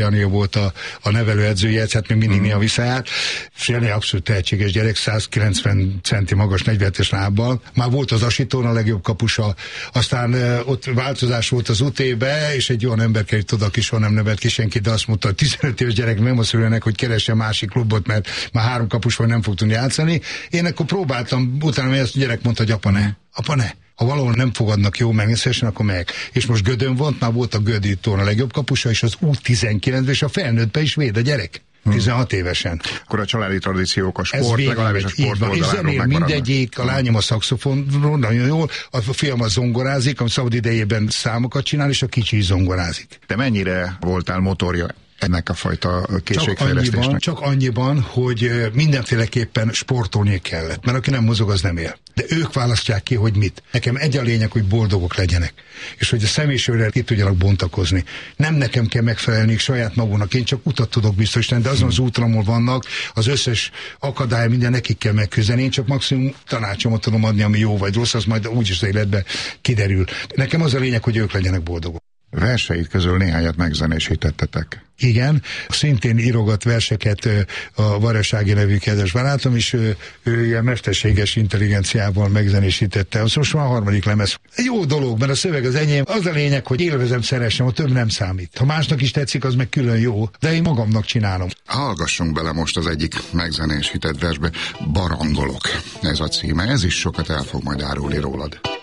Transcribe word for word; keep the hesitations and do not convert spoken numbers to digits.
Jani volt a, a nevelőedzője, hát még mindig mm. néha visszajárt. Jani abszolút tehetséges gyerek, száz kilencven centi magas, negyvenhetes lábbal. Már volt az Asitón a legjobb kapusa, aztán uh, ott változás volt az utébe, és egy olyan ember került oda, aki soha nem nevelt ki senki, de azt mondta, hogy tizenöt éves gyerek nem azt szülőnek, hogy keresse másik klubot, mert már három kapus vagy nem fog tudni játszani. Én akkor próbáltam, utána ezt a gyerek mondta, hogy apa ne, apa ne. Ha valahol nem fogadnak jó megnézésen, akkor meg. És most Gödön volt, már volt a Gödítón a legjobb kapusa, és az U tizenkilenc, és a felnőttbe is véd a gyerek. tizenhat évesen. Akkor a családi tradíciók, a sport, legalábbis a sport oldaláról megmaradnak. Mindegyik, a lányom a szaxofonról nagyon jól, a fiam a zongorázik, a szabad idejében számokat csinál, és a kicsi is zongorázik. De mennyire voltál motorja ennek a fajta készségfejlesztésnek? Csak annyiban, csak annyiban, hogy mindenféleképpen sportolni kellett, mert aki nem mozog, az nem él. De ők választják ki, hogy mit. Nekem egy a lényeg, hogy boldogok legyenek, és hogy a személyiségre ki tudjanak bontakozni. Nem nekem kell megfelelni saját magunknak, én csak utat tudok biztosítani, de azon az úton, ahol vannak, az összes akadály, minden nekik kell megküzdeni. Én csak maximum tanácsomat tudom adni, ami jó vagy rossz, az majd úgyis az életben kiderül. Nekem az a lényeg, hogy ők legyenek boldogok. Verseit közül néhányat megzenésítettetek. Igen, szintén írogat verseket a Varasági nevű kedves barátom, és ő, ő ilyen mesterséges intelligenciával megzenésítette. Az most már a harmadik lemez. Egy jó dolog, mert a szöveg az enyém. Az a lényeg, hogy élvezem, szeressem, a több nem számít. Ha másnak is tetszik, az meg külön jó, de én magamnak csinálom. Hallgassunk bele most az egyik megzenésített versbe. Barangolok, ez a címe. Ez is sokat el fog majd árulni rólad.